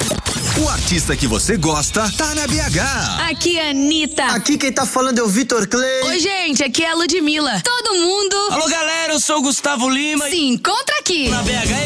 O artista que você gosta tá na BH. Aqui é a Anitta. Aqui quem tá falando é o Vitor Clay. Oi, gente, aqui é a Ludmilla. Todo mundo Alô, galera, eu sou o Gustavo Lima. se encontra aqui Na BH